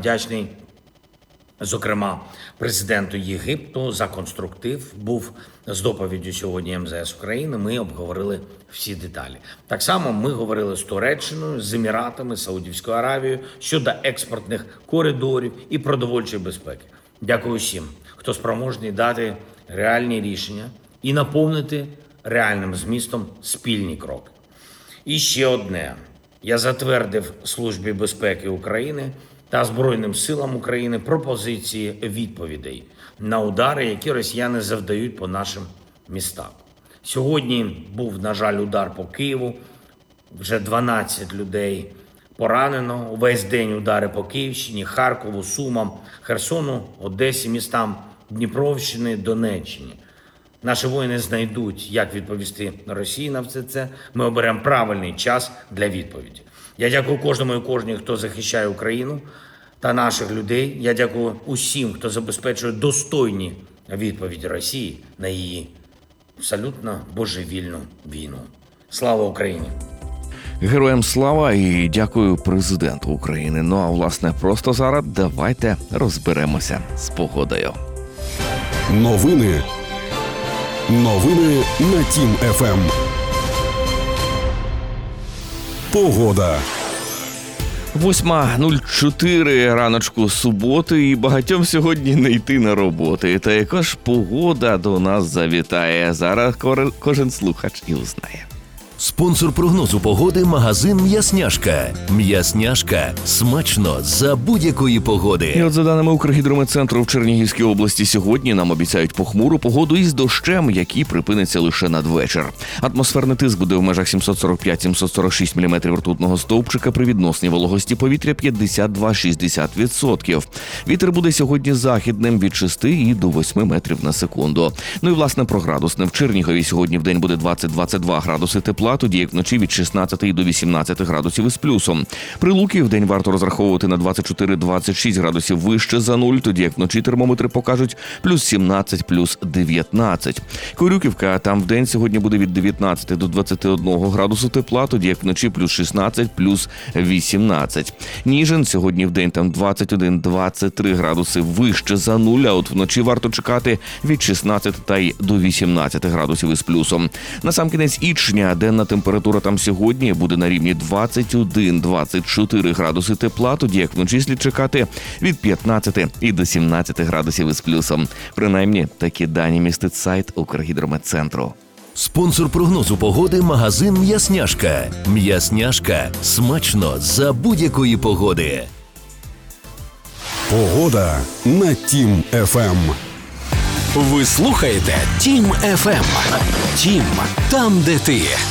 Вдячний, зокрема, президенту Єгипту за конструктив. Був з доповіддю сьогодні МЗС України. Ми обговорили всі деталі. Так само ми говорили з Туреччиною, з Еміратами, Саудівською Аравією щодо експортних коридорів і продовольчої безпеки. Дякую всім, хто спроможний дати реальні рішення і наповнити реальним змістом спільні кроки. І ще одне. Я затвердив Службі безпеки України та Збройним силам України пропозиції відповідей на удари, які росіяни завдають по нашим містам. Сьогодні був, на жаль, удар по Києву. Вже 12 людей поранено. Увесь день удари по Київщині, Харкову, Сумам, Херсону, Одесі, містам Дніпровщини, Донеччині. Наші воїни знайдуть, як відповісти Росії на все це. Ми оберемо правильний час для відповіді. Я дякую кожному і кожній, хто захищає Україну та наших людей. Я дякую усім, хто забезпечує достойні відповіді Росії на її абсолютно божевільну війну. Слава Україні! Героям слава і дякую президенту України. Ну а власне, просто зараз давайте розберемося з погодою. Новини на Тім ФМ. Погода. 8:04 раночку суботи, і багатьом сьогодні не йти на роботу. Та яка ж погода до нас завітає? Зараз кожен слухач і узнає. Спонсор прогнозу погоди – магазин «М'ясняшка». «М'ясняшка» – смачно за будь-якої погоди. І от за даними Укргідрометцентру, в Чернігівській області сьогодні нам обіцяють похмуру погоду із дощем, який припиниться лише надвечір. Атмосферний тиск буде в межах 745-746 мм ртутного стовпчика при відносній вологості повітря 52-60%. Вітер буде сьогодні західним від 6 і до 8 метрів на секунду. Ну і власне про градусне. В Чернігові сьогодні в день буде 20-22 градуси тепла, тоді як вночі від 16 до 18 градусів із плюсом. Прилуки вдень варто розраховувати на 24-26 градусів вище за нуль, тоді як вночі термометри покажуть плюс 17, плюс 19. Корюківка, там вдень сьогодні буде від 19 до 21 градусу тепла, тоді як вночі плюс 16, плюс 18. Ніжин сьогодні вдень там 21-23 градуси вище за нуль, а от вночі варто чекати від 16 та й до 18 градусів із плюсом. Насамкінець Ічня, денна температура там сьогодні буде на рівні 21-24 градуси тепла, тоді як вночі слід чекати від 15 і до 17 градусів із плюсом. Принаймні, такі дані містить сайт Укргідрометцентру. Спонсор прогнозу погоди – магазин «М'ясняшка». «М'ясняшка» – смачно за будь-якої погоди. Погода на Тім ФМ. Ви слухаєте Тім ФМ. Тім – там, де ти.